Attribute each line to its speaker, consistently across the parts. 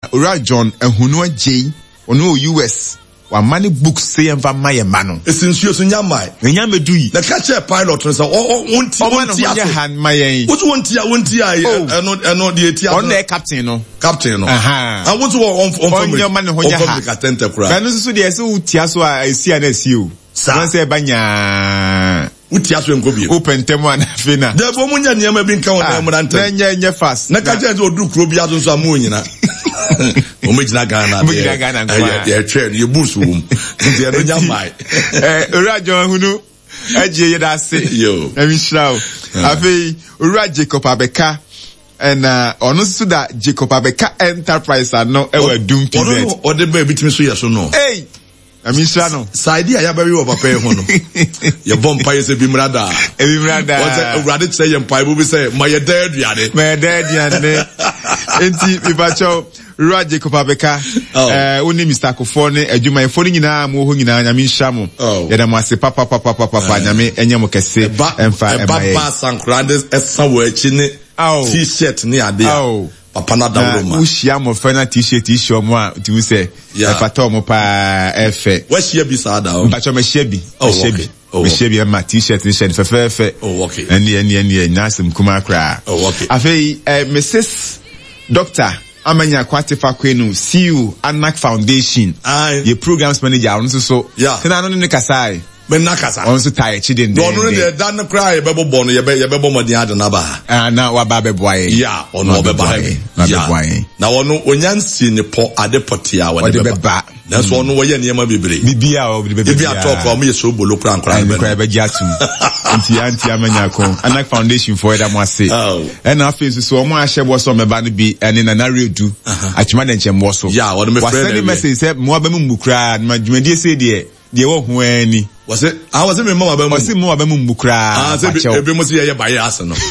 Speaker 1: Ura John ehunu agye ono US wa mani books say enva maye mano
Speaker 2: esinsuo so nyamai
Speaker 1: nya medu yi
Speaker 2: na ka che pilot no say wonti
Speaker 1: aso han maye
Speaker 2: what wonti eno de etia
Speaker 1: on the captain no
Speaker 2: aha and what on
Speaker 1: man ho nya ha
Speaker 2: katenta kura
Speaker 1: banu so de ese utia so a esi na esi o
Speaker 2: sa
Speaker 1: say banya
Speaker 2: utia so enko bi
Speaker 1: open tem one fina
Speaker 2: de bo munya niam bi nka wona emrante
Speaker 1: nya fast
Speaker 2: na ka che odu kuro bi aso so amu nyina o me gina Ghana de train you boost room de no nyamai
Speaker 1: Urajo hunu aje yeda se
Speaker 2: yo
Speaker 1: emi shraw afi Ura Jacob Abeka and ono so da Jacob Abeka Enterprise no e wa dum tz
Speaker 2: o de ba bitimi so yeso no
Speaker 1: hey emi shra no
Speaker 2: side ya bari wo papa ho no ye bompa ye se bimrada o se urade say ye mpa bo bi say ma ye da aduane enti mi ba cho Ura Jacob Abeka oni Mr. Kofo ne adwuma efo ni nyina mo ho nyina nyame nhya mo ye da mo ase papa nyame enye mo kese emfa papa sankrande esa wo achi ne t-shirt ni ade papa na dawro ma
Speaker 1: ushia mo fa na t-shirt issue mo a ti say pata mo pa efe
Speaker 2: wa shia bi sa da
Speaker 1: ba cho me shia bi me shia bi ma t-shirt ni shirt fe
Speaker 2: okay
Speaker 1: eni nasem kuma kra afei Mrs. Doctor Amanya Kwatifa Kwenu CU Anak Foundation ye programs manager on so kana no ne kasai
Speaker 2: ben nakasa
Speaker 1: on so tie chidin
Speaker 2: don no dey dan cry ye bebo no ye bebo mo dia na ba
Speaker 1: na wa ba beboaye
Speaker 2: ono obeba na wono onyansi ne po ade potia wa de beba na so ono wo ye niam bebre
Speaker 1: bibia o bibia
Speaker 2: bibia talk o me ye so bolo kran
Speaker 1: be giatum anti Amanya ko Anak Foundation for that mo ase and afei so mo ahye bo so meba no bi ene na redu atuma de nchembo so
Speaker 2: wono me friend
Speaker 1: send message say mo ba mu kra na dwumadi say de wo ho ani
Speaker 2: was it me mama ba mu
Speaker 1: was mo ba mu kra
Speaker 2: say ebe mo say ye ba ye ase no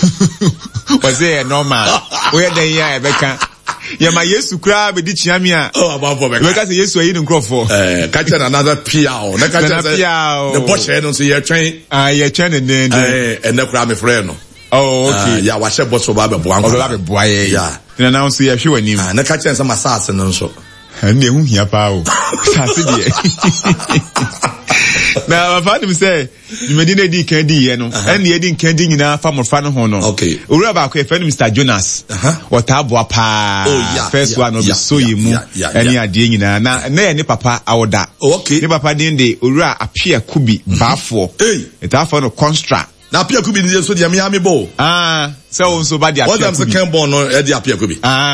Speaker 1: was it normal we dey ya ebeka ye ma Yesu kra be di chiame a
Speaker 2: abafo beka
Speaker 1: because Yesu ayi nkrofo
Speaker 2: catch another piao na catch the boche no say ye twen
Speaker 1: ye twen den
Speaker 2: and kra me friend no
Speaker 1: okay
Speaker 2: ya wa she boss ba be boa
Speaker 1: ye na now say ye hwe wani
Speaker 2: na catch some asase no so
Speaker 1: and ehu hia pa o sase de na fa dem say the medina di kan di ye no and ye di kan di nyina fa mofa no ho no
Speaker 2: okay
Speaker 1: owura ba ko e fa Mr. Jonas what aboa pa first one no be so ye mu any ade nyina na ye ne papa awoda
Speaker 2: okay
Speaker 1: ne papa din de owura Apia Kubi baafo it afo no construct
Speaker 2: na Apia Kubi ni so de me bo
Speaker 1: so on so ba de Apia
Speaker 2: Kubi what am say kan born no e de Apia Kubi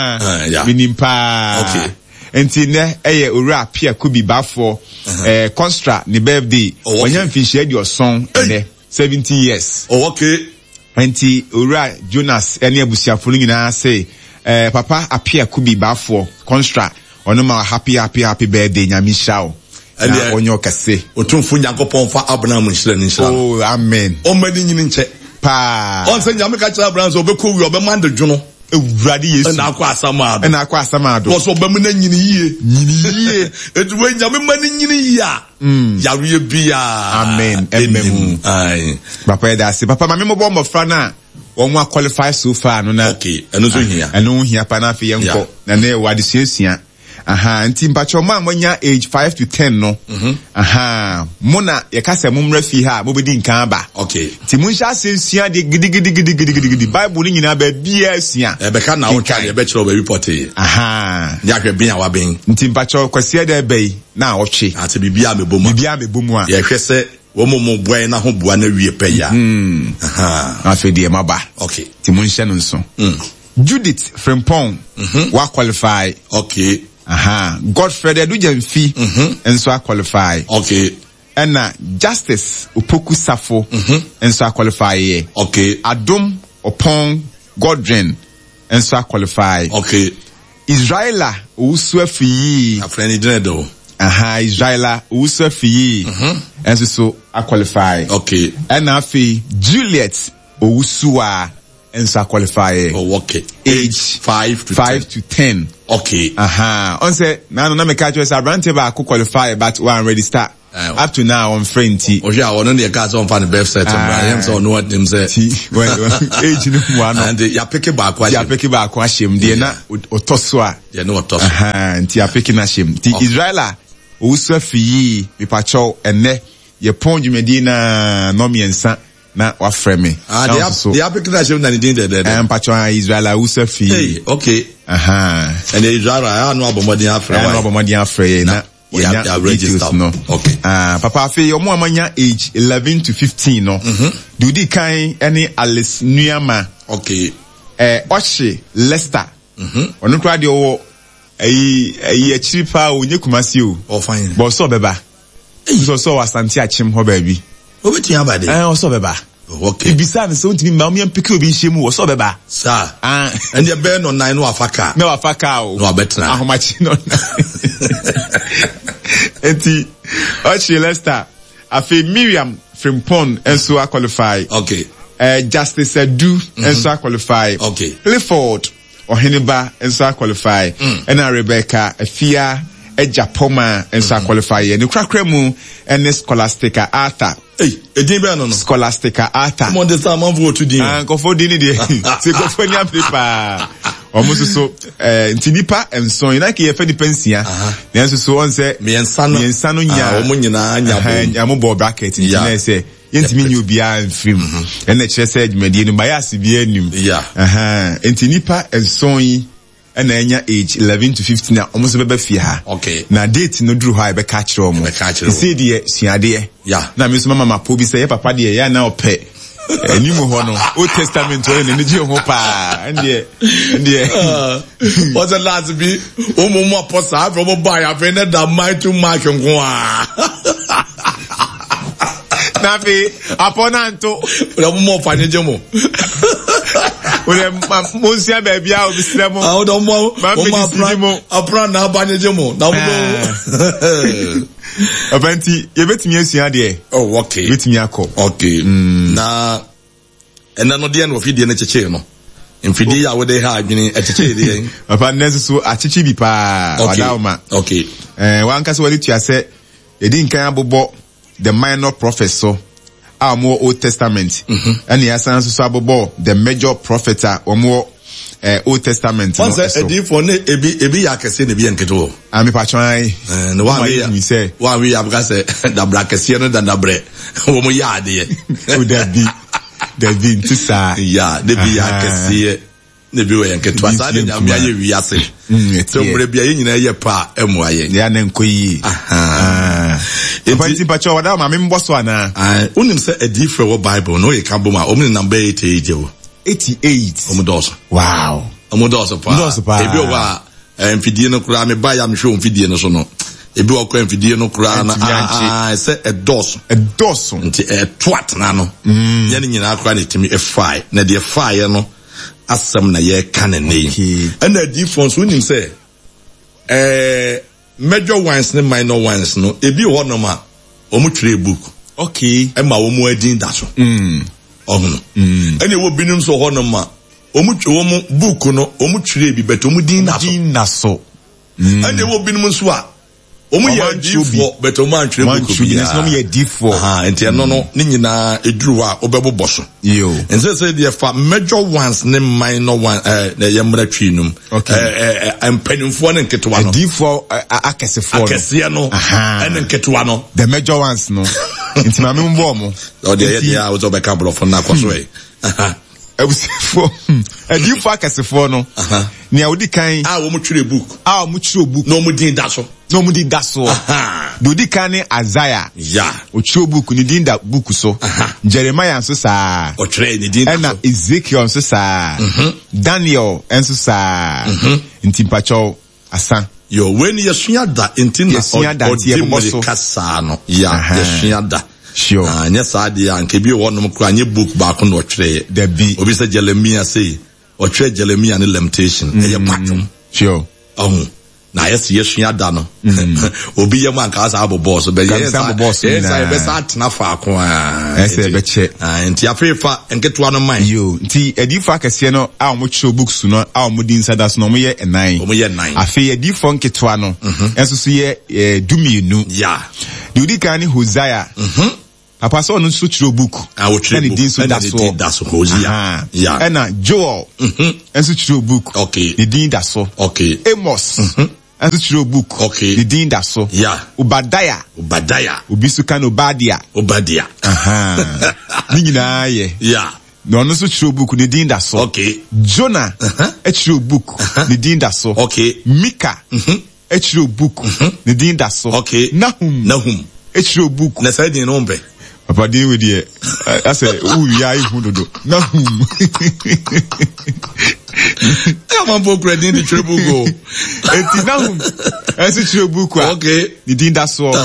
Speaker 1: minimpa
Speaker 2: okay
Speaker 1: enti ne eye owura Apia Kubi baafo Constra ni birthday wanya mfihye di oson ene 70 years
Speaker 2: okay
Speaker 1: enti owura Jonas ene abusiafo nyina say papa Apia Kubi baafo Constra ono ma happy birthday nyame hyawo na onyo kase
Speaker 2: otumfu Nyankopon fa Abraham nhyira ni nhyira
Speaker 1: oh amen
Speaker 2: o mani nyini nche
Speaker 1: pa
Speaker 2: on se nyame ka kira Abraham so obekọ wi obemande dwono
Speaker 1: ewurade Yesu
Speaker 2: na akwa asamado
Speaker 1: wo so obem na nyini yie
Speaker 2: edu we nyame mani nyini yie a yaruye bia
Speaker 1: amen ai papa eda se papa mame mo bombo fra na won qualify so far no na
Speaker 2: okay eno
Speaker 1: hia pa na afi yenko na na wade suasua nti mpacho ma monya age 5 to 10 no mona ye kase mumra fi ha mo bedi nkan ba
Speaker 2: okay
Speaker 1: ti munja asensua de gidi Bible ni nyina ba bia asua
Speaker 2: e be ka na wo twa ye be kire o be report ya hwe bin awa bin
Speaker 1: nti mpacho kwase da bai na otwe
Speaker 2: ati bibia mebomu a ye hwe se wo mo boy na ho boa na wie pe ya
Speaker 1: afi de maba
Speaker 2: okay
Speaker 1: ti munhye no nso Judith Frimpong wa qualify
Speaker 2: okay
Speaker 1: Godfrey Edujemfi enso a qualify
Speaker 2: okay
Speaker 1: ena Justice Opoku Safo enso a qualify ye
Speaker 2: okay
Speaker 1: Adom Opon Godren enso a qualify
Speaker 2: okay
Speaker 1: Israela Usuafi
Speaker 2: afreni dredo
Speaker 1: Israela Usuafi enso so a qualify
Speaker 2: okay
Speaker 1: ena afi Juliet Owusua enso a qualify
Speaker 2: okay
Speaker 1: age 5 to 10
Speaker 2: okay
Speaker 1: on say na me catch us abrante ba qualify but one ready start up to now on friendly.
Speaker 2: Oh yeah, one on the cars on fan birth set. I am so know what them say.
Speaker 1: Age no one
Speaker 2: and ya pick it back.
Speaker 1: Ya pick it back. Him. They na otoswa.
Speaker 2: Ya no otoswa.
Speaker 1: Nti ya pick na him. Ti Israela. Usa fi mi pacho ene. Ye pon Medina no miensa. Na wafrɛ me.
Speaker 2: They are picking that na ndin there.
Speaker 1: Pacho Israel usa fi.
Speaker 2: Hey, okay. And the Israel I know about modern afre.
Speaker 1: I know about modern afre na.
Speaker 2: Yeah, register.
Speaker 1: No.
Speaker 2: Okay.
Speaker 1: Papa fe omo amanya age 11 to 15 no. Do di kan any Alice Nuyama.
Speaker 2: Okay.
Speaker 1: Oshe Leicester. Ono kra de wo ayi chiripa onye kumasi o.
Speaker 2: Oh fine.
Speaker 1: But so beba. So Asante Achim ho ba bi.
Speaker 2: Obetia ba de.
Speaker 1: So beba.
Speaker 2: Okay.
Speaker 1: Ibisa me so ntimi ma me pick obi nhemu wo so beba.
Speaker 2: Sir. And you bear no 9 no afaka.
Speaker 1: No afaka o.
Speaker 2: No abetna.
Speaker 1: Ahomachi no. Enti Oshe Leicester afi Miriam Frimpong enso a qualify.
Speaker 2: Okay.
Speaker 1: Justice Edu enso a qualify.
Speaker 2: Okay.
Speaker 1: Clifford Oheniba enso a qualify. And Rebecca Afia Ejapoma enso a qualify. And ukrakra mu ene Scholastica Arthur.
Speaker 2: Hey, edin be no.
Speaker 1: Scholastica Arthur.
Speaker 2: Mo de sa man vote din.
Speaker 1: Ko fo din de. Se ko fo ni paper. Almost so ntinipa enso ina ke yefa dipensia na enso so on say miensa no nya
Speaker 2: omo nyina nya
Speaker 1: bo bracket ntina say yentimi nyu bia mfim na kire say adwumadi no bias bia anim ntinipa enso yi na enya age 11 to 15 na almost beba fie ha
Speaker 2: okay
Speaker 1: na date no duru ha e be ka kire omo say de suade na me so mama po bi say ye papa de ya na ope Nimu hono Old Testament we ne je ho pa ndie
Speaker 2: what's the last be omo apostle from buy have na da mighty mark nko a
Speaker 1: na be aponanto
Speaker 2: we mo fanye jemo
Speaker 1: we mo sia ba bia obi sremo
Speaker 2: do mo apran na banye jemo na mo
Speaker 1: Abenti, ye betimi asua de.
Speaker 2: Oh, okay.
Speaker 1: Betimi akọ.
Speaker 2: Okay. Na ena no de na ofidie na cheche no. Mfidie ya wo de ha adwene cheche de.
Speaker 1: Papa nese so acheche bi pa wadauma.
Speaker 2: Okay.
Speaker 1: Wanka so wali tua se edi nkan abobọ the minor prophet so more Old Testament. And he has so abobọ the major prophet more Old Testament.
Speaker 2: Once edi for ne ebi ya kese ne bi enketo.
Speaker 1: Ami patwan
Speaker 2: no one we have got the black kese no da bre. Wo mo ya de.
Speaker 1: O da bi ntisa.
Speaker 2: Yeah, de bi ya kese ne bi we enketo. Asa de ya ye wi ase. So bre bia ye nyina ye pa emu aye.
Speaker 1: Ya na nkoyi. Enti pacho wada ma me mboso ana.
Speaker 2: Unim se edi for wo Bible no ye kan bo ma omni number 88 o.
Speaker 1: 88.
Speaker 2: Omodoso.
Speaker 1: Wow.
Speaker 2: Omodoso pa. Ebi owa mfidie no kura me ba ya me hwe mfidie no so no. Ebi okwa mfidie no kura na se edoso.
Speaker 1: Edoso.
Speaker 2: Nti twat na no. Ye ni nyina akwa na timi efai. Na de efai no asem na ye kanene. And the difference unim say major ones ne minor ones no ebi ho no ma omu tire book.
Speaker 1: Okay.
Speaker 2: E ma omu adin da so. Ohun. Ene wo binum so ho no ma omu book no omu tire bi beto omu din na so. Ene wo binum so a omu ya D4 beto man tire book bi
Speaker 1: no me D4
Speaker 2: enti no ni nyina eduru a obebo so
Speaker 1: yo
Speaker 2: ense say the fa major ones ne minor one na yemra twinum empanimfo ne nketewa no
Speaker 1: D4 akesefo
Speaker 2: no ene nketewa no
Speaker 1: the major ones no enti ma me mbo mo
Speaker 2: o de ya o zo be ka blofo na kwaso e
Speaker 1: ebusefo D4 akesefo no ni awudi kan
Speaker 2: wo mu twire book
Speaker 1: mu twire book
Speaker 2: no mu din da so
Speaker 1: do di kan ni Isaiah o twire book ni din da book so Jeremiah nso sa
Speaker 2: o twire ni din da
Speaker 1: na Ezekiel nso sa Daniel nso sa ntimpacho asa
Speaker 2: yo when you sua da intina o di kasa no yesua da
Speaker 1: sure
Speaker 2: anya saade anke bi wonum kura anye book ba ko no twire
Speaker 1: da bi
Speaker 2: obi se Jeremiah say o twire Jeremiah ni limitation eye patum
Speaker 1: sure
Speaker 2: na yesua da no obi yem anka sa abobo so be yes be sa atena fa ko
Speaker 1: ese be che
Speaker 2: nti afefa enketo ano man
Speaker 1: yo nti edifo akese no a omo chiro books no a omo di inside so no omo ye 9 afi edifo nketo ano enso so ye dumienu
Speaker 2: ya
Speaker 1: di udi kan ni Hosea papa so no so chiro book
Speaker 2: and
Speaker 1: di so da so
Speaker 2: Hosea
Speaker 1: ya ena Joel enso chiro book
Speaker 2: okay
Speaker 1: di din da so
Speaker 2: okay
Speaker 1: Amos enso chiro book
Speaker 2: okay
Speaker 1: di din da so
Speaker 2: ya
Speaker 1: Obadiah obi so kan Obadiah ni nyina ye
Speaker 2: ya
Speaker 1: no no so chiro book di din da so
Speaker 2: okay
Speaker 1: Jonah chiro book di din da so
Speaker 2: okay
Speaker 1: Mika chiro book di din da so
Speaker 2: okay Nahum
Speaker 1: chiro book
Speaker 2: na say din no mbe
Speaker 1: papa din we dey I say ya ihu dodo Nahum
Speaker 2: I'm on credit the triple go.
Speaker 1: Eti Nahum enso chiro book
Speaker 2: okay
Speaker 1: di din da so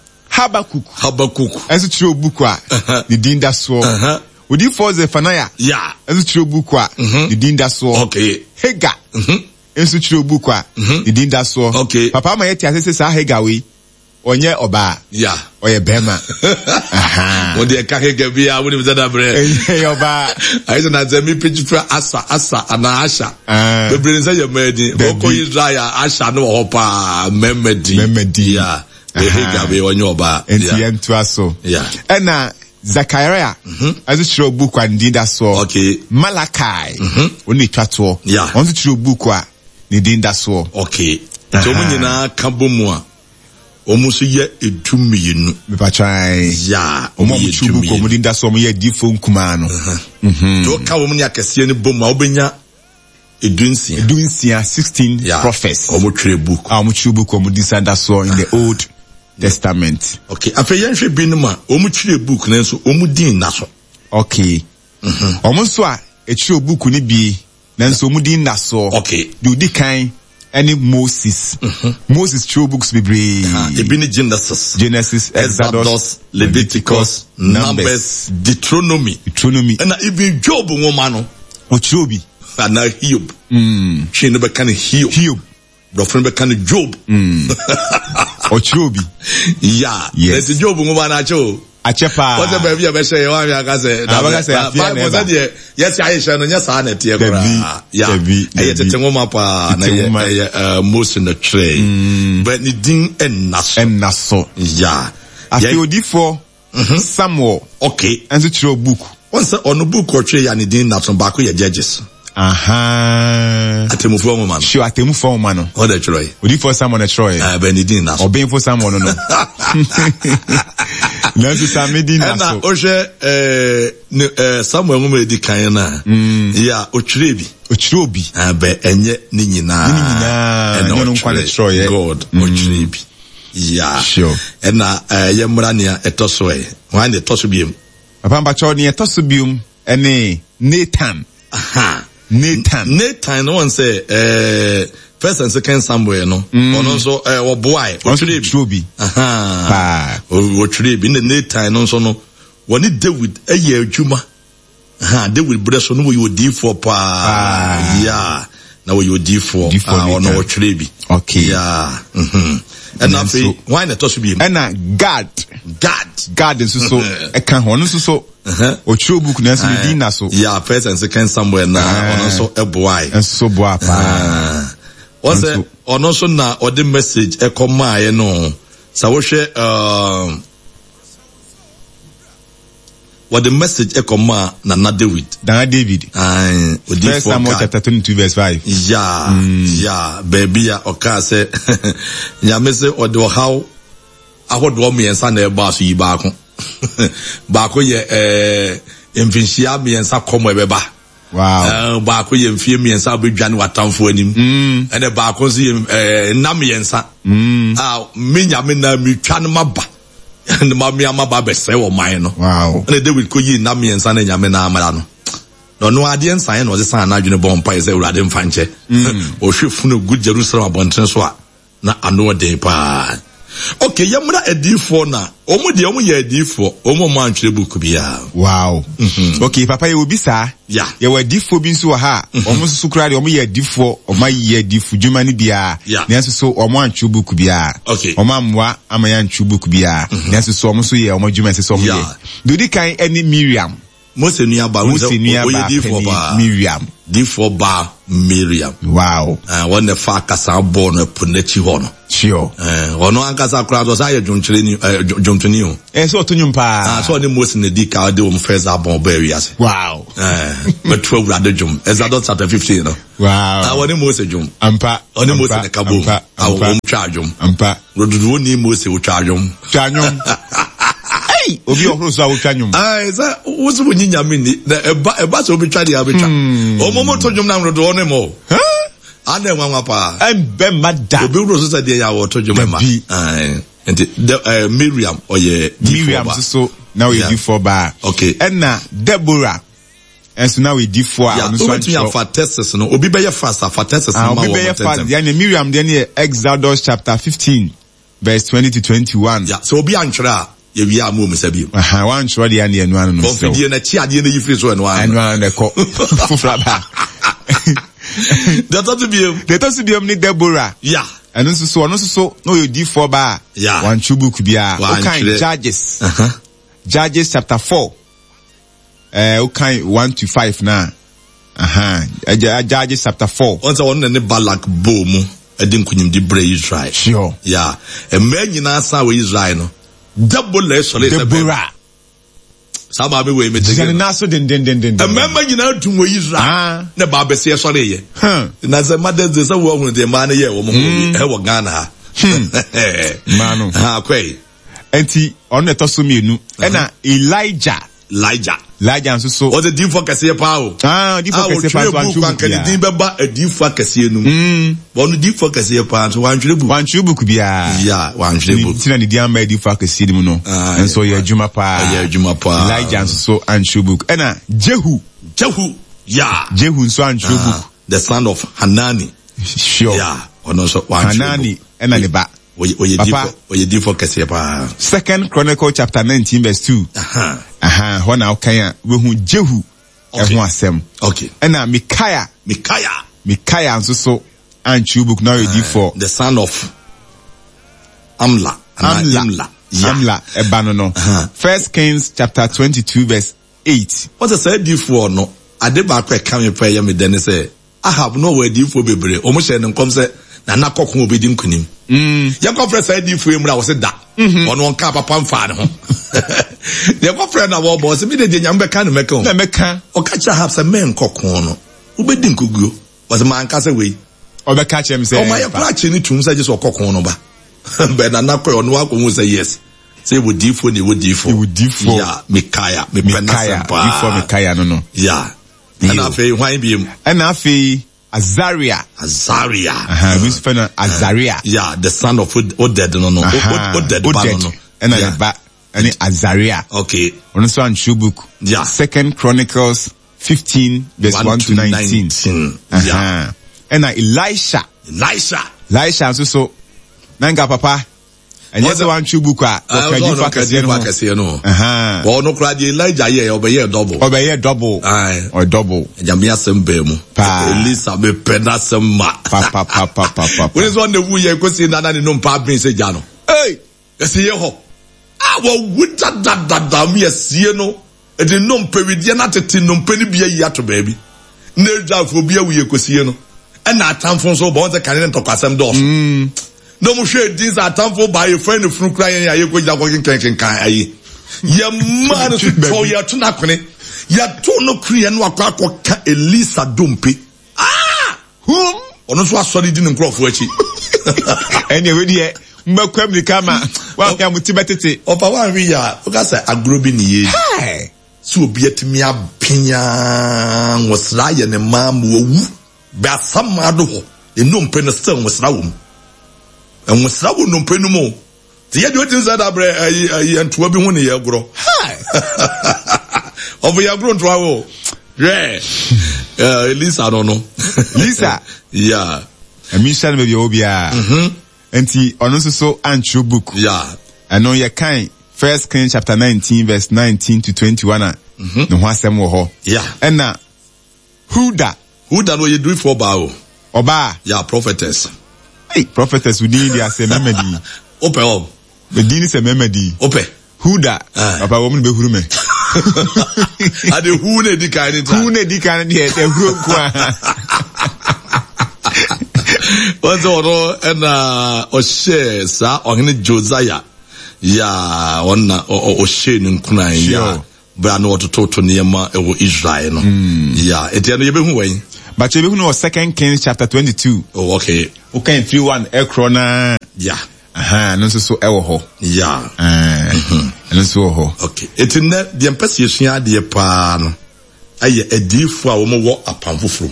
Speaker 1: Habakuk enso chiro book di din da so Odi for Zephaniah
Speaker 2: yeah
Speaker 1: enso chiro book di din da so
Speaker 2: okay
Speaker 1: Hagar enso chiro book di din da so
Speaker 2: okay
Speaker 1: papa ma yeti asese sa Hagar we onye oba
Speaker 2: yeah
Speaker 1: oye bema
Speaker 2: won de ka Hagar bia woni be da bre
Speaker 1: oba
Speaker 2: I don't know me page for asa ana asha be bre nsa ye madi oko Israel asha no ho pa memedi yeah the Hagar be onye oba
Speaker 1: enti entu aso
Speaker 2: yeah
Speaker 1: ena Zachariah as chiro book and did that so
Speaker 2: okay
Speaker 1: Malachi oni twato
Speaker 2: yeah
Speaker 1: on chiro book ni did that so
Speaker 2: okay so mo nyina ka bomu a omo so ye edumiyenu
Speaker 1: me pa try
Speaker 2: ya
Speaker 1: omo chiro book omo did that so omo ye difo nkuma no
Speaker 2: to ka wo mo ni akese ni bomu a obenya edunsia
Speaker 1: 16 prophets
Speaker 2: omo chiro book
Speaker 1: omo chiro book omo did that so in the Old Testament.
Speaker 2: Okay, afa yenhwe binuma omu chire book na nso omu din na so.
Speaker 1: Okay. Omu so a chire book ni bi na nso omu din na so.
Speaker 2: Okay.
Speaker 1: Di kan any Moses. Moses chire books bebre.
Speaker 2: Ebi ni Genesis,
Speaker 1: Exodus,
Speaker 2: Leviticus, Numbers, Deuteronomy. And even Job woman no.
Speaker 1: O chire bi.
Speaker 2: Na Hiob. She no be kan Hiob. Brofren be kan Job.
Speaker 1: Ochobi.
Speaker 2: Yeah. Yes. Let's Job woman acho.
Speaker 1: Achepa.
Speaker 2: What the baby be say you want me akase. Bible say there yes I share no yes na tie kora. Yeah. E tete ngoma pa na most in the tray. But ni din ennaso. Yeah.
Speaker 1: Afiodi for Samuel.
Speaker 2: Okay.
Speaker 1: Enso chiro book.
Speaker 2: Once on book or tray ya ni din na so back ya Judges.
Speaker 1: Atemufo mo man. Sure atemufo mo man.
Speaker 2: What the Troy?
Speaker 1: Odi for someone a Troy.
Speaker 2: Benedin na.
Speaker 1: Obin for someone no. Na so samedin na so.
Speaker 2: Na o hwe Samuel mo edi kan na. Ya ochrebi. Be enye ni nyina.
Speaker 1: No no kwa Troy.
Speaker 2: God ochrebi. Yeah. Sure. Na ye mra ne etoso e. Wan de toso biem.
Speaker 1: Papa mba ne etoso biem ene Nathan. Nathan
Speaker 2: no one say first and second Samuel no ono so wo boy
Speaker 1: Ochrebi
Speaker 2: Ochrebi in the Nathan no so no woni David eye adwuma David breso no wo di for pa yeah na wo di for ono Ochrebi
Speaker 1: okay
Speaker 2: yeah and now why na to so bi
Speaker 1: na God nso so e kan ho no so Ochiro book na so di na so
Speaker 2: yeah first and second Samuel na ono so eboai
Speaker 1: enso boa pa
Speaker 2: what's ono so na odi message e come aye no sa wo hwe what the message e come na David
Speaker 1: odi first Samuel chapter 22 verse 5
Speaker 2: yeah baby ya oka say nyame say odi how ahodo me ensa na e ba so yi ba ko baako ye mfinhyia miensa komo ebeba
Speaker 1: wow
Speaker 2: baako ye mfie miensa abedwane watamfo anim ene baako so ye na miensa menya me na mitwa no maba ene ma me amaba bese wo man no
Speaker 1: wow
Speaker 2: ene David ko yi na miensa na nyame na amara no no ade ensan na o se san na adwene bompa ye se urade mfa nche o hwefunu good Jerusalem abonten so a na ano de pa Okay, yamura edifo na. Omo de omo ye edifo. Omo mo antwere book bia.
Speaker 1: Wow. Okay, papa ye obi sa.
Speaker 2: Yeah.
Speaker 1: Ye wa edifo bi nso ha. Omo susu kra de omo ye edifo, omo ye edifo dwuma ni bia. Nanso so omo antwere book bia.
Speaker 2: Okay.
Speaker 1: Omo amwa ama ya antwere book bia. Nanso so omo so ye omo dwuma se so omo ye. Dodi kan any Miriam.
Speaker 2: Mose nuaba
Speaker 1: Miriam.
Speaker 2: Difo ba Miriam.
Speaker 1: Wow.
Speaker 2: When the kasa born punechi hono.
Speaker 1: Sure.
Speaker 2: Ono ankasa crowd was I Jontini.
Speaker 1: So to nyumpa.
Speaker 2: So the most in the dika de first abon barriers.
Speaker 1: Wow.
Speaker 2: But 12 rather jum. As I don't chapter 15.
Speaker 1: Wow.
Speaker 2: I want the most jum.
Speaker 1: Ampa.
Speaker 2: On the most in the cabo. I won't charge him.
Speaker 1: Ampa.
Speaker 2: Rodu ni most will charge him.
Speaker 1: Obi ohro so awotwa nyum.
Speaker 2: Za wosu bunyinya mini na eba so obi twa dia betwa. Omomo to nyum na rodo one mo. Ade nwanwa pa.
Speaker 1: Embe mada.
Speaker 2: Obi ro so say ya wo to nyum ma. And Miriam oye
Speaker 1: Miriam so now we do for ba.
Speaker 2: Okay.
Speaker 1: And na Deborah. And so now we do for
Speaker 2: and so you for tests no obi be fast for tests no ma.
Speaker 1: Obi be fast. Yani Miriam then Exodus chapter 15 verse 20 to 21.
Speaker 2: Yeah. So obi anchra we are moving Sabi.
Speaker 1: One short the and one no.
Speaker 2: For the na chia the you free so and one.
Speaker 1: And one the call. That to be omni Deborah.
Speaker 2: Yeah.
Speaker 1: And so no you D4 bar.
Speaker 2: Yeah.
Speaker 1: One chubu could be okay Judges. Judges chapter 4. Okay 1 to 5 now. Judges chapter 4.
Speaker 2: Once I want any Balak boom. I didn't kunyim di bre Israel.
Speaker 1: Sure.
Speaker 2: Yeah. A man nyina sa we Israel no. Deborah. Sama be we mete.
Speaker 1: Na so den.
Speaker 2: A member nyina tum we Israel. Na ba be se sore ye. Na se mother dey say wo hu dey man ye wo mo e wo Ghana ha.
Speaker 1: Manu.
Speaker 2: Ha kwai.
Speaker 1: Enti on to so mienu. E na Elijah nso so
Speaker 2: o the deep for kase pa o
Speaker 1: deep for kase pa so anchu
Speaker 2: kan kan din beba a deep for kase nu wonu deep for kase pa so wanhwere
Speaker 1: book bia
Speaker 2: ya wanhwere book
Speaker 1: tina ni dia ma deep for kase mu no enso ye adwuma pa Elijah nso so anchu book ena Jehu nso anchu book
Speaker 2: the son of Hanani
Speaker 1: sure
Speaker 2: ono so
Speaker 1: Hanani ena ne ba
Speaker 2: oye deep for kase pa.
Speaker 1: Second Chronicle chapter 19 verse 2 when I can we hu Jehu ehu asem.
Speaker 2: Okay.
Speaker 1: And Micaiah so anchu book now ready for
Speaker 2: the son of Amla
Speaker 1: ebano no. First Kings chapter 22 verse 8.
Speaker 2: What I said before no adeba kwa come prayer me then say I have no way before bebre omo she no kom say na nakoko obedi nkunim ya conference ID fu emra wo se da ono nka papa mfa ne ho the conference na wo boss me de nyam be kan meka
Speaker 1: na meka
Speaker 2: o ka cha have say men kokon no obedi nkuguo was man ka say we
Speaker 1: o be ka che me say
Speaker 2: o ma ya kwa che ni tum say just kokon no ba be na nakoko ono akon say yes say we difo ni we difo yeah Micaiah
Speaker 1: before Micaiah no
Speaker 2: yeah and afei hwan bi em
Speaker 1: and afei Azariah.
Speaker 2: Who's friend
Speaker 1: Azariah?
Speaker 2: Yeah, the son of Oded no.
Speaker 1: Oded. And any Azariah.
Speaker 2: Okay.
Speaker 1: On so anchu book.
Speaker 2: Yeah.
Speaker 1: Second Chronicles 15 verse 1 to 19.
Speaker 2: Yeah.
Speaker 1: And Elisha so nanga papa. And yes one anchu book a
Speaker 2: okadi no. Bo no kra di Elijah ye obeye double. Aye.
Speaker 1: Or double.
Speaker 2: Jamia sembe mu. Elisa be pena semma.
Speaker 1: Pa.
Speaker 2: When is one the wu ye ko si nana ni no mpa bin se ja no. Hey, ese ye ho. Wo wuta da mi asie no. E de no mpewidie na tete no mpani bia yi ato baabi. Na ejafo bia wu ye ko sie no. E na atamfo so bo won se kane to kwasem do so. No mo hwe dis atamfo ba ye friend funu kra yen ya ye ko jago kenkan ayi ye man so to ye to na kone ya to no kria no akwa ka Elisa dompe ono so asori di nkrofo achi
Speaker 1: anyway die mbakwam ni kama wa ka mutibetete
Speaker 2: opa wa wi ya o ka say agrobi ni ye so obi atimi apenya ngosra ye ne mamu owu ba samado ho enompe no still ngosra wo and we saw no penumo. The year doing that, and to be one year grow. Over your grown travel. Yeah. Lisa, I don't know.
Speaker 1: Lisa.
Speaker 2: Yeah.
Speaker 1: A mission with your obia. Enti ono so antro book.
Speaker 2: Yeah.
Speaker 1: Ano ye kan 1 Kings chapter 19 verse 19 to 21 no ho asem wo ho.
Speaker 2: Yeah.
Speaker 1: Ena Huda
Speaker 2: no ye do for bao.
Speaker 1: Oba.
Speaker 2: Yeah, prophetess.
Speaker 1: Hey, prophetess we need ya say memedi.
Speaker 2: Ope o.
Speaker 1: We dini say memedi.
Speaker 2: Ope.
Speaker 1: Huda. Papa wo me be huru me.
Speaker 2: Ade hu na di kan ni ta.
Speaker 1: Hu na di kan ni e huru kwa.
Speaker 2: Ozo no na o share sa ohene Josiah. Ya onna o share nkuna ya. Bra no to niema e wo Israel no. Ya, etiano ye be hu wen.
Speaker 1: But you be hu no 2 Kings chapter 22.
Speaker 2: Oh, okay.
Speaker 1: Okay, 3:1 Ekrona.
Speaker 2: Yeah.
Speaker 1: No so ewo ho.
Speaker 2: Yeah.
Speaker 1: No so ho.
Speaker 2: Okay. Etina de empese yesua de pa no. Aye adifo a wo mo wo apamfo from.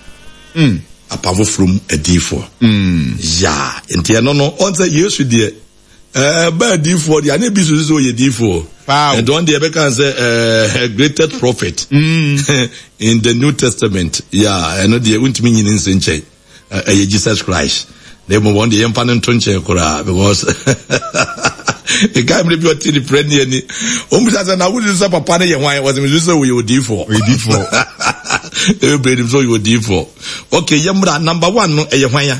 Speaker 2: Apamfo from adifo. Yeah. Entiano no onse Yesu de ba adifo de ane bi so ye adifo.
Speaker 1: Wow.
Speaker 2: And one day I can say greatest prophet in the New Testament. Yeah, I know the won't mean in Saint Jesus Christ. They one day I'm planning to change because the guy may be a tiny friend. Almost as an I wouldn't say Papa why was so we would D4. Everybody so you would D4. Okay, Yamra number 1 no Ayahaya.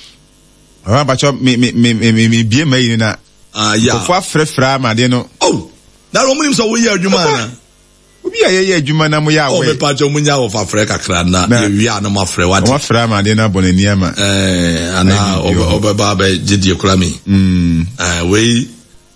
Speaker 1: But me be a maiden.
Speaker 2: Yeah,
Speaker 1: for frefra, Madeno.
Speaker 2: Oh. Na romunim so we adwuma na
Speaker 1: obi aye adwuma na mo ya we
Speaker 2: o me pa jo munya wo fa frɛ kakra na wi ana ma frɛ wade
Speaker 1: ma frɛ ma de na bonani ama
Speaker 2: ana obeba ba gidi kura mi we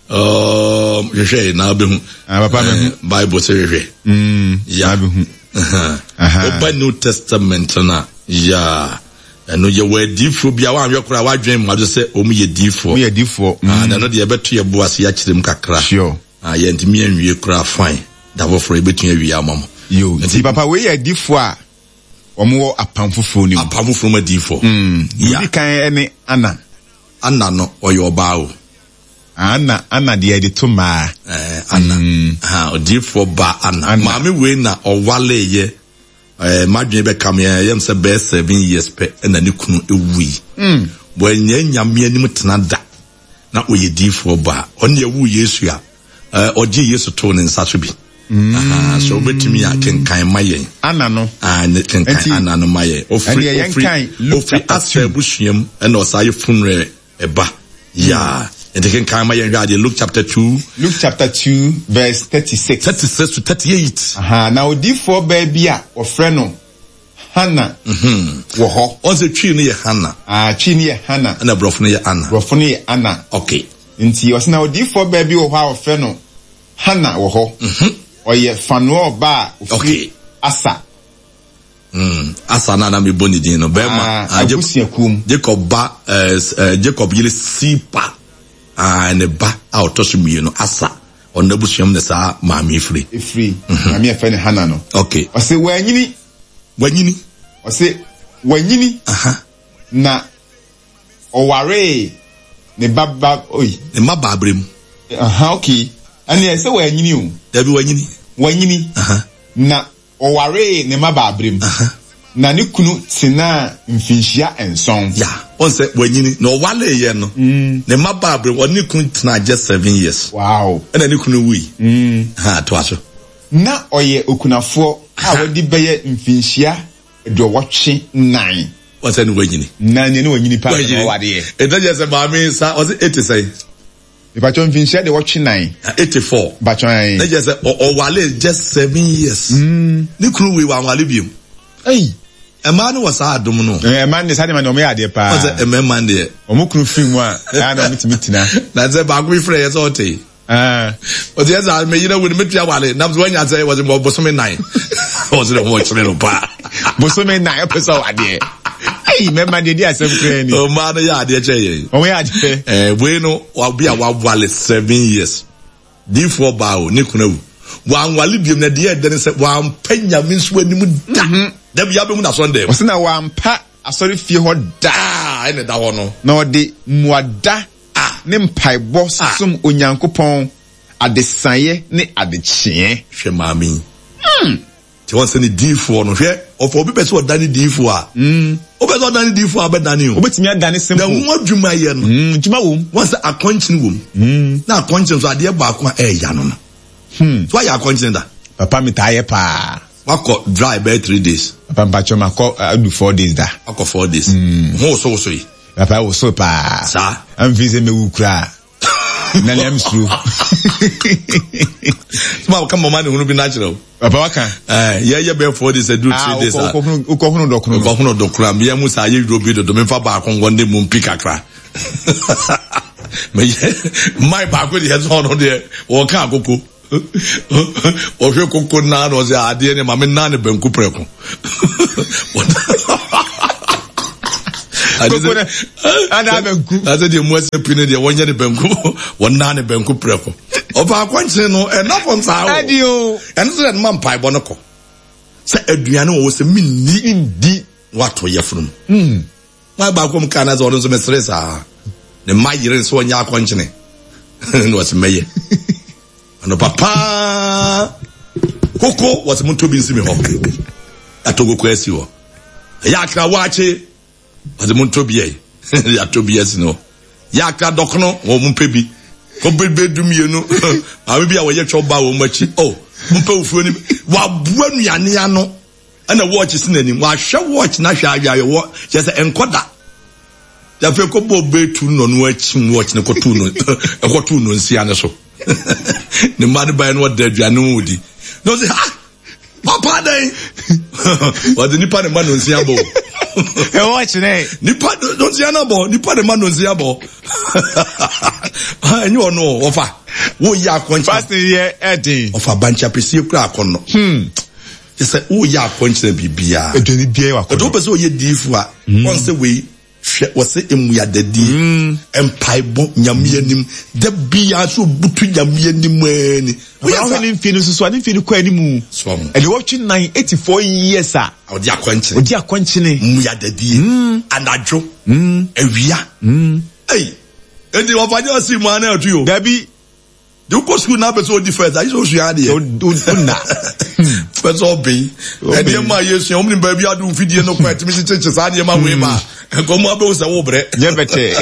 Speaker 2: hwehwɛ na be hu
Speaker 1: papa me
Speaker 2: Bible say hwehwɛ ya
Speaker 1: be hu
Speaker 2: oba New Testament na ya no ye we difo bia wa anwe kura wa dwen ma sɛ o mu ye difo na no de ye beto ye bo ase ya kyerem kakra
Speaker 1: sure
Speaker 2: yentimi anwie kura fine da for ebetun awie amam
Speaker 1: yo nti papa we ye difo a omo apamfofo ni
Speaker 2: apamfofo ma difo
Speaker 1: ya kan ene ana
Speaker 2: no oyo ba o
Speaker 1: ana de to ma
Speaker 2: ana difo ba ana ma me we na owale ye madwen be kam yem se be 7 years pe na ne kunu ewui bo nya me anim tena da na oye difo ba on ye wu Yesu a oji Yesu to ne nsa so bi so betimi a kenkan mayen
Speaker 1: ana no
Speaker 2: ne kenkan ana no mayen ofri asa busuam na osaye funre eba ya and kenkan mayen hwa de Luke chapter 2
Speaker 1: verse 36
Speaker 2: to 38
Speaker 1: na odifo ba bia ofre no Hannah wo ho
Speaker 2: on se twi no ye Hannah
Speaker 1: twi no ye Hannah
Speaker 2: na brofo no ye Anna
Speaker 1: okay nti osina odifo ba bi wo ha ofre no Hannah wo ho oye Fanuel ba ofri Asa
Speaker 2: Asa na me boni din no be ma Jacob ba Jacob yele Sipa ne ba autosumi no Asa on nabusuam ne sa ma me free
Speaker 1: ma me afa ne Hannah no
Speaker 2: okay
Speaker 1: ose wanyini ose wanyini na oware ne baba oi
Speaker 2: ne maba abrem
Speaker 1: okay ani ese wanyini o
Speaker 2: dabi wanyini
Speaker 1: na oware ne maba abrem na ne kunu tena mfinhia enson
Speaker 2: ya onse wanyini na owale ye no ne maba abrem oni kunu tena just 7 years
Speaker 1: wow
Speaker 2: na ne kunu wi to aso
Speaker 1: na oye okunafo a wadi beye mfinhia do watche 9
Speaker 2: what's any wanyini
Speaker 1: na ne wanyini pa no wade ye
Speaker 2: it just about me sa was it 80 say
Speaker 1: Bacho mfinhia de watche 9
Speaker 2: 84
Speaker 1: bacho ai
Speaker 2: na just owale just 7 years ni kunu wi wa wale biom man was adum no
Speaker 1: man ne sade man o me ade pa
Speaker 2: was man de
Speaker 1: o mo kunu film a na mitimitina
Speaker 2: na ze ba go frɛ ye so te o de za me yina with metia wale na so anya say was bosome 9 was the watch me no pa
Speaker 1: bosome 9 person wade me man de asem kra ni
Speaker 2: o man ya ade che ye
Speaker 1: o ya ade
Speaker 2: we no wa bia wa wale 7 years D4 ba o ni kuna wu wa wale biem na de de se wa mpanya min so anim da bia be mu na Sunday
Speaker 1: o se na wa mpa asori fie ho da
Speaker 2: ene da ho no
Speaker 1: na o de muada ne mpaibɔ som onyankopɔn adesaye ne adekye
Speaker 2: hwe maami Ti won say ni D4 no hwe of obi person o dani D4 a. Obi person o dani D4 a be dani o.
Speaker 1: Obetimi adani simple.
Speaker 2: Na wo dwuma ye no.
Speaker 1: Dwuma wom.
Speaker 2: Once akonchen wom. Na akonchen so ade ba ko ya no no. So why akonchen da?
Speaker 1: Papa mi taye pa.
Speaker 2: Wako dry by 3 days.
Speaker 1: Papa mpacho mako do 4 days da.
Speaker 2: Wako 4 days. Ho so yi.
Speaker 1: Papa wo so pa.
Speaker 2: Sa.
Speaker 1: Am vise me wukra. Na lem suru.
Speaker 2: Small come mama no be natural.
Speaker 1: Papa waka.
Speaker 2: Yeah be 4 days do 3 days.
Speaker 1: Ukohunu dokunu.
Speaker 2: Ukohunu dokura. Me mu sa ye robi do me fa ba kon wonde mu pikakra. Me my ba ko dey so no dey. Wo ka akoko. Ohwe koko na no se ade ne mame na ne banku preko.
Speaker 1: Ada banku.
Speaker 2: Ade de mo se pine de wonye de banku. Wonna ne banku preko. Oba akwanche no enough on sa.
Speaker 1: Adio.
Speaker 2: Eno se man pai bonoko. Se aduane wo se minni ndi wato yefrum. Ma ba kom kana za odon so mesre sa. Ne mayire so nya akwanche ne. No se meye. Ano papa koko wati muntu bi nsi mi ho atogo kwesi ho ya kra wache wati muntu bi ye ya to bi esi no ya kra dokno wo mumpe bi ko bedu mienu abi bi a wo ye choba wo machi oh mumpe ufuo ni wa bua nuane ya no ana watch sinani wa hwe watch na hwe awia ye wo je se enkoda ya fe ko bo betu no no achi watch ne ko tu no ko tu no nsia ne so the man by no dead you know odi no say ah papa dey what the nipa the man no see abo
Speaker 1: e watch ne
Speaker 2: nipa don't see abo nipa the man no see abo ah you know ofa wo ya akwanchi
Speaker 1: fast here edin
Speaker 2: ofa bancha pesi kura akono say wo ya akwanchi na bibia
Speaker 1: edoni bia wa
Speaker 2: akono do pese wo ye difu a won say we wase emu ya dadi empaibo nyamianim da bia so butu nyamianim ani
Speaker 1: we are having feel so ani feel ko animu e dey watch 984 years a
Speaker 2: odi akwanchi
Speaker 1: ne
Speaker 2: mu ya dadi anadwo ewia ei edi ofaje osi mu ana otuo
Speaker 1: dabi
Speaker 2: do go school na be so di first ayi so sua de
Speaker 1: na
Speaker 2: first obi edi ma yesu omni ba bi adu fidie no kwet mi cheche sa de ma we ma komo abe se wo bre
Speaker 1: ye bete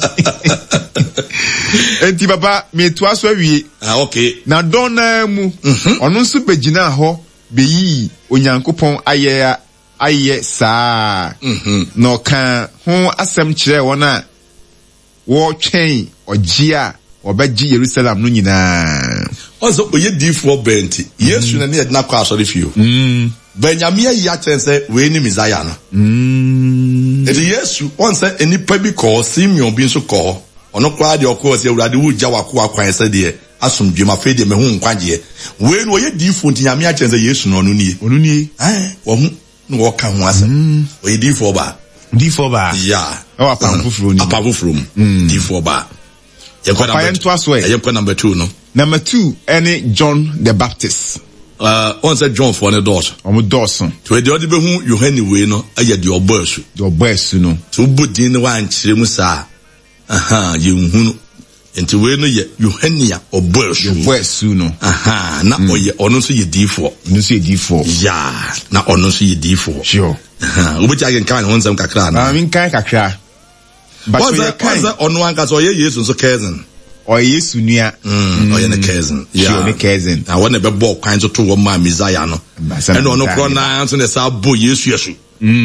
Speaker 1: enti papa me to aso awie
Speaker 2: okay
Speaker 1: na don na mu onu nso begina ho beyi onyankopon aye saa no kan ho asem kire wona wo twen ogia obaji Jerusalem no nyina
Speaker 2: ozo oye D4 benti yesu na ne na kwa asori fio Benyamia ya chense we ni Messiah no edi yesu on say enipa bi call Simeon bi nso call ono kwa de okọ se urade wu gya wako akwan se de asomdwe ma fe de me hu nkwaje we no ye D4 ntinyamia chense yesu no nie wo hu no wo ka hu asem oye D4 ba ya
Speaker 1: apafufuro
Speaker 2: D4 ba ye kwa number 2 no
Speaker 1: number 2 any John the Baptist
Speaker 2: on said John for an daughter.
Speaker 1: Dawson.
Speaker 2: To the other who you anyway no, I had your burst.
Speaker 1: Your burst, no.
Speaker 2: To put in one chimusa. Aha, you into when you henia or burst.
Speaker 1: Your burst, no.
Speaker 2: Aha, not or ye honestly ye D4.
Speaker 1: You see D4.
Speaker 2: Yeah, not honestly ye D4.
Speaker 1: Sure.
Speaker 2: Which I can kind on some kakra.
Speaker 1: I mean, kakra. But
Speaker 2: what's that on one case or ye so cousin?
Speaker 1: Or yesu nua
Speaker 2: or your cousin
Speaker 1: yeah your cousin
Speaker 2: I want to be ball kinds of two one Messiah no and on no na answer the sa bo yesu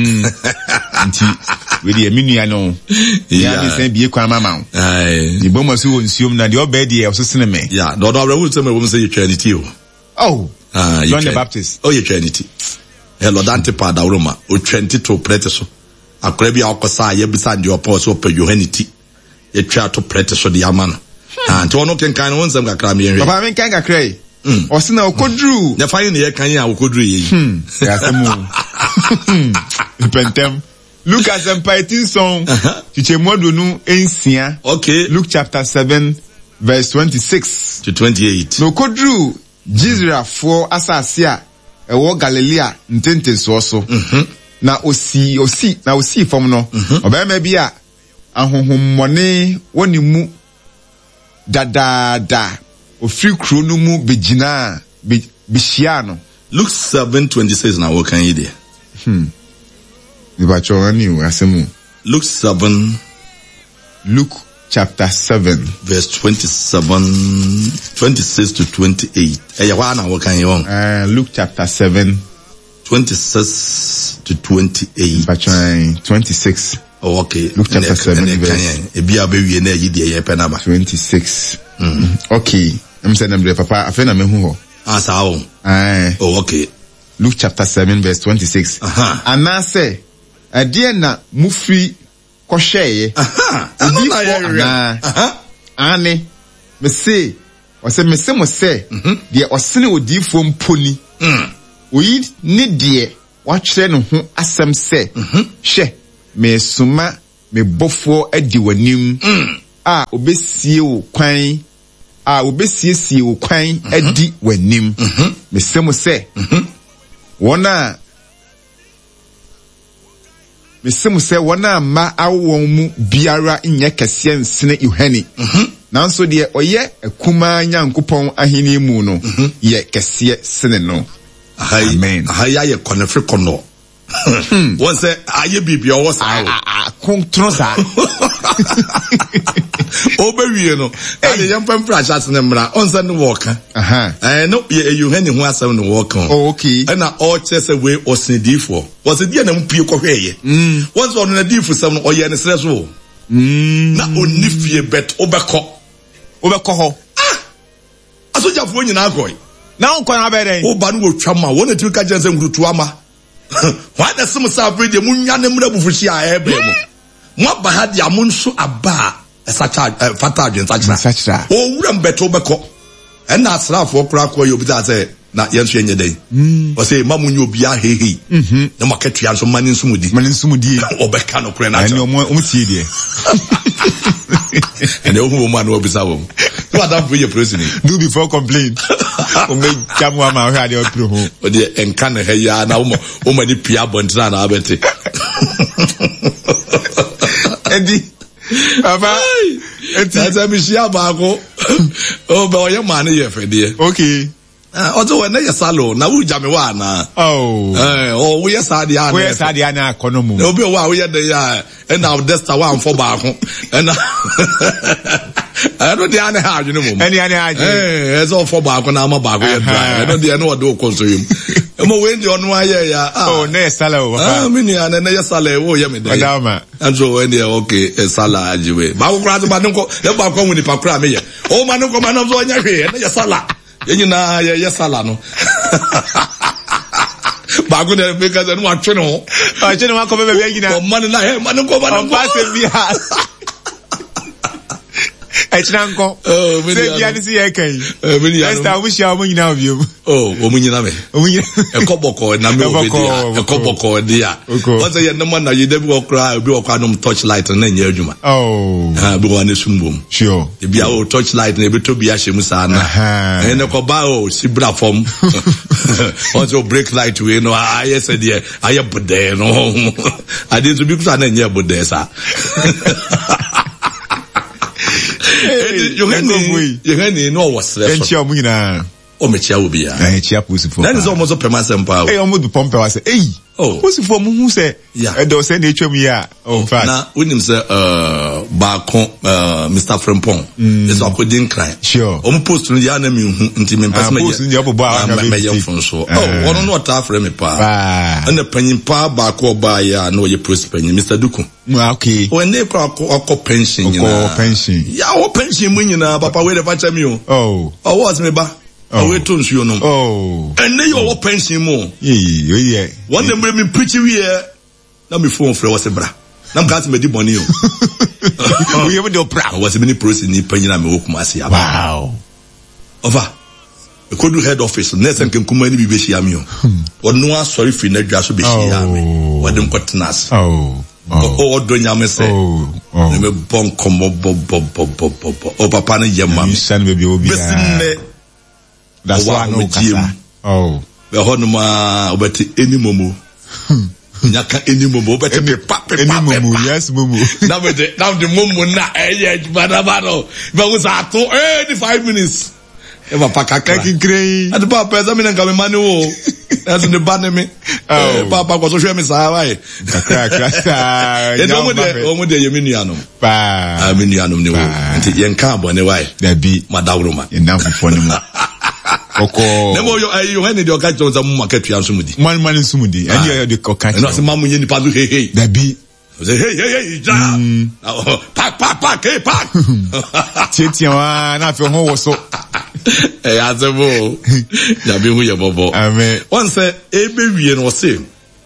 Speaker 1: nti we dey minua no yeah me say bie kwa mama
Speaker 2: ai
Speaker 1: the bomb so nsuom na the obed dey so sene me
Speaker 2: yeah do we say me we say you Trinity
Speaker 1: oh John the Baptist
Speaker 2: oh you Trinity hello dante pa da Roma o Trinity to prete so akora bi akosa ye bisa ndi opo so pe Yohanity ye twa to prete so the amano and to no can kind of some kakra me here
Speaker 1: papa men kan kakra yi o se na okodru
Speaker 2: the fine ye kan ya okodru yi
Speaker 1: ya semu pentem Luke as empathy song chichemodo nu ensia
Speaker 2: okay
Speaker 1: Luke chapter 7 verse 26
Speaker 2: to 28
Speaker 1: no okodru Jezreel for asase a ewo Galilea ntente so na osi fam no obema bi a ahohommone woni mu dada ofiri kro no mu begina behia no
Speaker 2: Luke 7:26 na wo kan yi de.
Speaker 1: Iba chorani o asemu.
Speaker 2: Luke 7.
Speaker 1: Luke chapter 7
Speaker 2: verse 26 to 28.
Speaker 1: Luke chapter 7
Speaker 2: 26 to 28.
Speaker 1: 26.
Speaker 2: Oh, okay.
Speaker 1: Luke chapter 7 verse 26. Okay. I'm saying I'm papa afena me hu ho.
Speaker 2: Sao. Oh, okay.
Speaker 1: Luke chapter 7 verse 26. Ana say ade na mufri kosheye. Ane me say mo say de osene odifo mponi. Oyi ne de wa kire no ho asem say hwe me suma me bofo adi wanim obesie wo kwan obesiesie wo kwan adi wanim me say mo say wona Mesimu se wana ma awon mu biara nye kese nsene Yohane. Nanso de oye akuma Nyankopɔn ahini mu no ye kese sene no. Amen.
Speaker 2: Ahaya ye konefre kono. Won se aye bibia wo sa
Speaker 1: kontro sa.
Speaker 2: Obewie no. Ade yem pamfra asase ne mra. Onse ne wo ka. No ye Yohane ho asem ne wo ka.
Speaker 1: Oh, okay.
Speaker 2: Na all chese we osinidifo. Osidi na mpie kohweye. Once on na difo sem no oye ne sreso. Na onifie bet obekɔ ho. Asojafo nyina akoy.
Speaker 1: Na onko na bere.
Speaker 2: Oba no wotwa ma, wona tiri ka jense ngurutu ama. Why na sem sa afrede munya ne mra bufushi a ebe mu. Mo ba ha dia mo nso aba. Esacha fata adwen sachira. Owura mbeto obekɔ. Na asrafo kura akɔ ye obi da say na yenso enye den. O say mamunyo obi a hehe. Na maketua nso mani nsumudi. Obeka no kura na.
Speaker 1: Ani omo tie de.
Speaker 2: And the woman will be so. What have we president?
Speaker 1: Do before complain. O me jamu ama ha de opro ho.
Speaker 2: O de enka he ya na o ma ni pia bontra na abete.
Speaker 1: Edi. Baba.
Speaker 2: Eti mi shia ba ko. O be o ye man ye fe de.
Speaker 1: Okay.
Speaker 2: Ozo we na ye salo na wu jame wa na.
Speaker 1: Oh.
Speaker 2: We ye sadi ana.
Speaker 1: We ye sadi ana konomu.
Speaker 2: Obi o wa we ye de ya and now desta wa am for ba ko. And I don't the ana ha adwene mum.
Speaker 1: Any ana adwene.
Speaker 2: Ezo for ba ko na ma ba ko ye dry. I don't the no do ko so yim. Emo we ndi onu aye ya.
Speaker 1: Oh, na salo.
Speaker 2: Mini ana na ye salo wo ye me de.
Speaker 1: Adama.
Speaker 2: Anzo we ndi okay, sala ajiwe. Ba ko kra to ba nko, e ba ko woni pa kra me ye. O ma nko ma no so nya hwe, na ye sala. Yenina ye sala no. Bago na because no atwe no.
Speaker 1: Atwe no akọ bebe yina.
Speaker 2: O man na he man ko ba no.
Speaker 1: Pass bi ha. Echanko.
Speaker 2: Oh, me
Speaker 1: say bia ni si e kan.
Speaker 2: Me ni
Speaker 1: esta o bia o nyina obiom.
Speaker 2: Oh, o nyina me.
Speaker 1: O nyina.
Speaker 2: E koboko na me obi dia. E koboko dia. What say no man na you dey go cry, obi o kwa no touch light na nya adwuma.
Speaker 1: Oh.
Speaker 2: Bi wa na sumbom.
Speaker 1: Sure.
Speaker 2: E bia o touch light na e be to bia hyemu sa na. E ne ko ba o si bra form. Once you break light we no aye said there aye bode no. I didn't be kusa na nya bode sa. Yohane no was there.
Speaker 1: Enchia mu nyina.
Speaker 2: O mechia obi ya.
Speaker 1: Enchia pusifo.
Speaker 2: That is almost a permanent power.
Speaker 1: Omo du pompe wa say, pusifo mu hu say, do say na etwam ya. Oh, fact.
Speaker 2: Na unim say ba kon Mr. Frempong. Is according cry.
Speaker 1: Sure.
Speaker 2: Omo post no ya na mi hu nti me pese me.
Speaker 1: Post no ya bobo a
Speaker 2: me ye fon so. Ono no ta frame me pa. Na panyin pa ba ko ba ya na o ye post panyin Mr. Duku.
Speaker 1: Okay.
Speaker 2: When they akọ pension
Speaker 1: nyina. Pension.
Speaker 2: Ya o pension mu nyina papa we dey facha me o.
Speaker 1: Oh.
Speaker 2: O was me ba. We to nsuo no.
Speaker 1: Oh.
Speaker 2: And then you pension mu.
Speaker 1: Yeah.
Speaker 2: One dem me preach we here. Na me phone frɛ was bra. Na mka me di boni o.
Speaker 1: We have the bra.
Speaker 2: Was me process ni pension na me wo kuma ase aba.
Speaker 1: Wow.
Speaker 2: Over. E ko do head office next time kuma ni bi be hia me o. Ono asori fi na dwa so be hia me. Wa dem kwatnas.
Speaker 1: Oh.
Speaker 2: Oh, do nyame se. Me bon komo bo. O papa na yema me.
Speaker 1: San baby obi.
Speaker 2: Besine.
Speaker 1: That's why no kasa. Oh.
Speaker 2: Be hono ma obeti eni momo. Nyaka eni momo obeti me pap.
Speaker 1: Eni momo, yes momo.
Speaker 2: Now the momo na eye bana. Be was ato 5 minutes. papa kakra
Speaker 1: kinkren
Speaker 2: ade papa eza me nka me mane wo eze ne ba ne me papa ko so hwe me saa wa
Speaker 1: kakra sa
Speaker 2: omo de ye menuanom
Speaker 1: pa
Speaker 2: menuanom ne wo nti ye nka abone wa
Speaker 1: da bi
Speaker 2: madawroma
Speaker 1: ina fofo ne mo oko
Speaker 2: nemo yo hene de oka tonza mu market ya nsumudi
Speaker 1: man nsumudi ani yo de oka
Speaker 2: no se mamu ye ni pa do hey
Speaker 1: da bi
Speaker 2: say hey ja pack hey pack
Speaker 1: tietia wa na fe ho wo so
Speaker 2: azebo ya bi hu ye bobo
Speaker 1: amen
Speaker 2: once ebe wie no se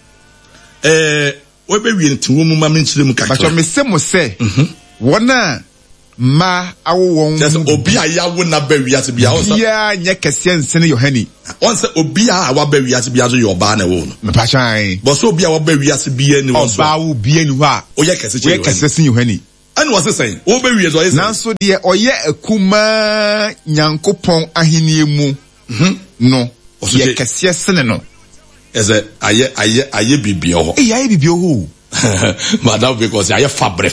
Speaker 2: we be wie ntiwo mu ma me nchire mu kakra
Speaker 1: ba me se mo se wona ma awon
Speaker 2: just obi a yawo na ba wiase bia once
Speaker 1: ya nye kese nsene Yohani
Speaker 2: once obi a wa ba wiase bia so yo ba na wo no
Speaker 1: me pa chan
Speaker 2: but so obi a wa ba wiase bia ni wo so
Speaker 1: oba wo bia ni ho a
Speaker 2: o ye kese
Speaker 1: sin Yohani
Speaker 2: and was saying o be wie so yes
Speaker 1: nanso de oye akuma Nyankopon ahenie mu no ye kese sene no
Speaker 2: eze aye bibia ho
Speaker 1: aye bibia ho
Speaker 2: madam because aye fabre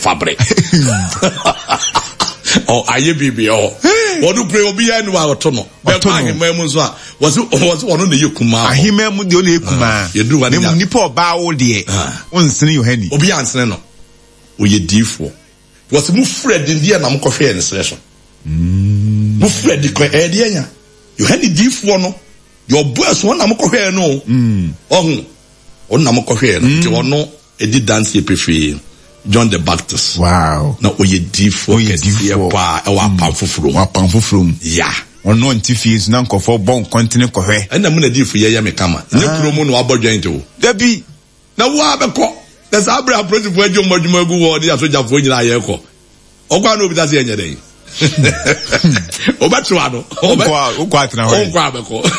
Speaker 2: oh aye bibia ho wonu pray obi ya ni wa to no be ma hima mu so a was wonu na yekuma
Speaker 1: ahima mu de o na yekuma
Speaker 2: yedu wa
Speaker 1: na nipa oba wo de onsene Yohani
Speaker 2: obi ansene no o ye difo was mu Fred ndi na mkɔhwɛ ne selection mu Fred ko e de anya Yohani difo no your boss one na mkɔhwɛ no ohun on na mkɔhwɛ no ti ono edi dance e prefer John the Baptist.
Speaker 1: Wow.
Speaker 2: Na oye difo pa e wa pam foforo. Yeah.
Speaker 1: Ono ntifis na nkofo bon continue kohwe.
Speaker 2: Na mu na difo ye me kama. Ne kuro mu no abodwan to.
Speaker 1: Dabi.
Speaker 2: Na wo abekọ. Na sa abra approach fo adwo modwuma gu wo de asoja fo nyina ye ko. Okwa na obi ta se enye den. Obatro ano.
Speaker 1: Okwa atena ho.
Speaker 2: Okwa abekọ.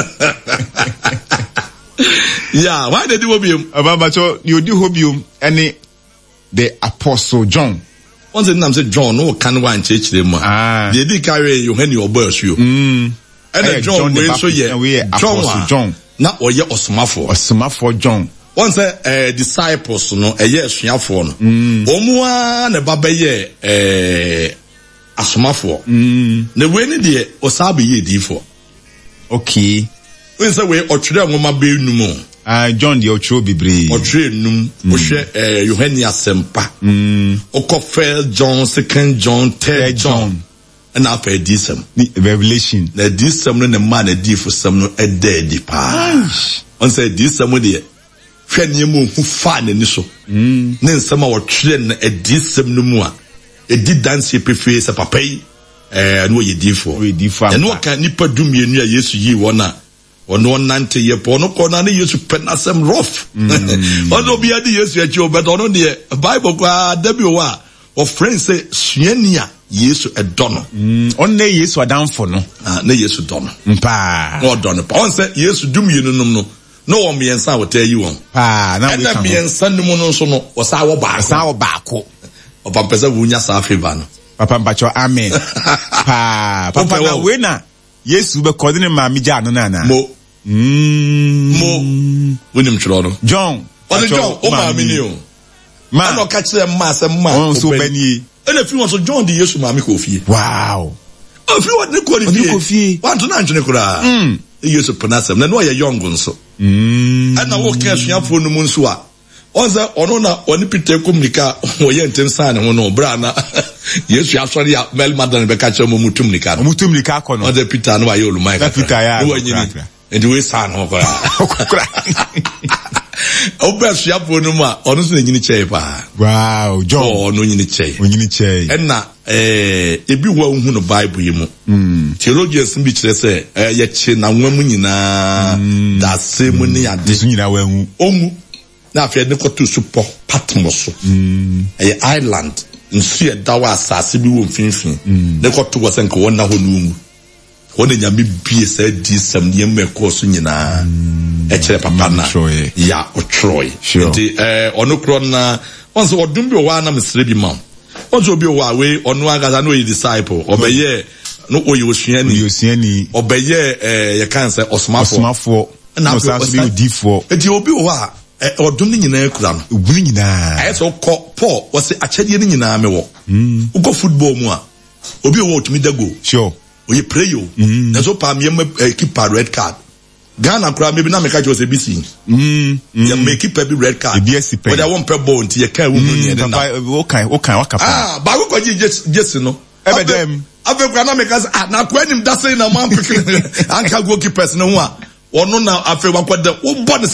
Speaker 2: Yeah, why did you hobium?
Speaker 1: Ababacho you do hobium any the Apostle John.
Speaker 2: Once the name said John, no can one church them. They did carry Yohani or burst you. And John we so yeah.
Speaker 1: Apostle John.
Speaker 2: Na oye osomafo
Speaker 1: John.
Speaker 2: Once disciples no yes suafo no. Omo na baba ye asomafo. Na we ni de osabe ye difo.
Speaker 1: Okay.
Speaker 2: We say we otwere nwoma be numu.
Speaker 1: John the Otro Bibre.
Speaker 2: Otwere num. O hwe Yohani asempa. Oko 1 John, 2 John, 3 John. And after disem.
Speaker 1: Revelation.
Speaker 2: Na disem no na man na di for some no e dead pa. On say disem de hwe niemu hu fa na ni so. Na nsema otwere na e disem no mu a. E di dance prefer sa papa yi. No ye di for.
Speaker 1: We di for.
Speaker 2: No kan nipa dumienu a Yesu yi wona. Ono nante ye po no kona ne Yesu penasem rough. Ono bi ade Yesu achi obet ono de Bible kwa dabi wa o friend say suania Yesu edono.
Speaker 1: Onne Yesu adamfo no.
Speaker 2: Na Yesu dono.
Speaker 1: Mpa.
Speaker 2: No dono pa. On say Yesu dumienu num no. No one miensa wo tell you won.
Speaker 1: Pa na we
Speaker 2: kan. Na miensa num no so no o sa wo baako.
Speaker 1: Sa wo baako.
Speaker 2: O papa pesa wunya sa favor no.
Speaker 1: Papa mpacho amen. Pa papa na we na Yesu be coordinate ma mi ja no na na.
Speaker 2: Mo wunim chiro no.
Speaker 1: John.
Speaker 2: O John o ma mi ni o. Ma no ka kire ma se ma.
Speaker 1: On so bani.
Speaker 2: E na fi won so John di Yesu ma mi ko fie.
Speaker 1: Wow.
Speaker 2: O fi won ne ko fie. Wan to na ntwene kura. Yesu penasem na no ye young nso. Ana wo ka suafo no mu nso a. Onza ono na oni Peter komunika o ye ntem san ho no bra na Yesu asori ya mel madan be ka kire mo mutum nika no.
Speaker 1: Mutum nika ko no.
Speaker 2: O de Peter no wa ye olumai ka.
Speaker 1: Peter ya.
Speaker 2: And we san ho kora. Oba suafo no mu a ono so nyini chei pa.
Speaker 1: Wow, John.
Speaker 2: Ono nyini chei.
Speaker 1: Onyini chei.
Speaker 2: Enna ebi wo hu no Bible yi mu. Theologians bi kire say ye che na nwamu nyina da se mu ne ade.
Speaker 1: So nyina wa hu.
Speaker 2: Omu na afia ne koto supo Patmos. Island nsu e dawa asase bi wo mfinfin. Ne koto wo senka wona ho nu. Wona nyame bie say di sam ne me ko so nyina. E kire papa na. Ya o Troy. Nti ono kro na once odum bi wa na mesre bi mam. Once obi wa we ono agaza no ye disciple. Obeye no oye osuani. Obeye ye kan say osmafo.
Speaker 1: Na so bi difo.
Speaker 2: Enti obi wa odum ni nyina ekura no.
Speaker 1: Obu nyina.
Speaker 2: Ayeso Paul was say akyede ni nyina me wo. Uko football mu a obi wo otumi dago.
Speaker 1: Sure.
Speaker 2: oye pray yo na so pa me keeper red card Ghana kura maybe na make just a BC ya make keeper be red card but I won't play ball until you can win
Speaker 1: okay
Speaker 2: ba go just no
Speaker 1: ebedem
Speaker 2: ave kura na make na kwa nim da say na man pick anka goalkeepers no ho a ono na afi wakwada wo